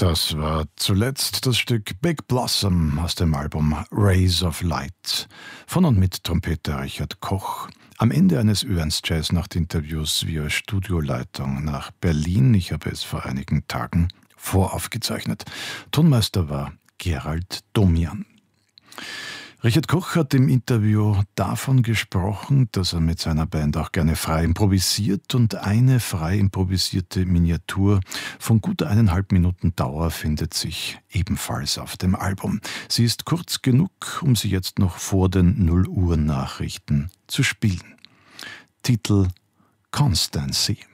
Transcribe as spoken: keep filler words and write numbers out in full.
Das war zuletzt das Stück Big Blossom aus dem Album Rays of Light von und mit Trompeter Richard Koch. Am Ende eines Ö-eins-Jazz-Nacht-Interviews via Studioleitung nach Berlin. Ich habe es vor einigen Tagen voraufgezeichnet. Tonmeister war Gerald Domian. Richard Koch hat im Interview davon gesprochen, dass er mit seiner Band auch gerne frei improvisiert, und eine frei improvisierte Miniatur von gut eineinhalb Minuten Dauer findet sich ebenfalls auf dem Album. Sie ist kurz genug, um sie jetzt noch vor den null Uhr Nachrichten zu spielen. Titel Constancy.